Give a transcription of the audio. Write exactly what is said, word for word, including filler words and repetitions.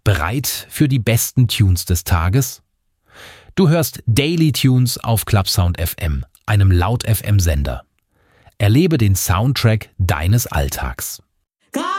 Bereit für die besten Tunes des Tages? Du hörst Daily Tunes auf Clubsound F M, einem Laut-F M-Sender. Erlebe den Soundtrack deines Alltags.